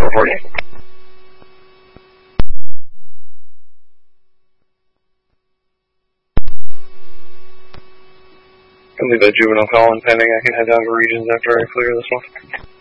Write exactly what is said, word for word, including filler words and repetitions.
four forty. I'll leave a juvenile call and pending. I can head down to Regions after I clear this one.